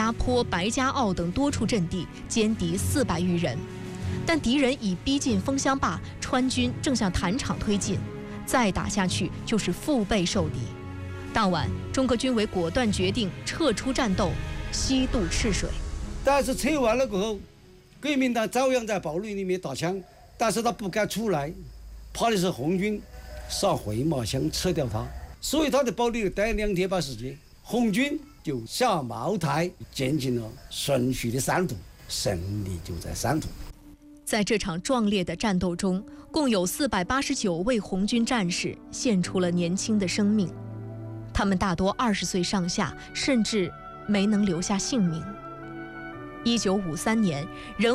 家坡、白家坳等多处阵地，歼敌400余人。但敌人已逼近枫香坝，川军正向潭场推进，再打下去就是腹背受敌。当晚，中国军委果断决定撤出战斗，西渡赤水。 但是撤完了过后，国民党照样在堡垒里面打枪，但是他不敢出来，怕的是红军上回马枪撤掉他，所以他的堡垒待2天半时间，红军就下茅台进进了顺序的山途，胜利就在山途。 在这场壮烈的战斗中，共有489位红军战士献出了年轻的生命，他们大多20岁上下，甚至没能留下性命。1953年，仍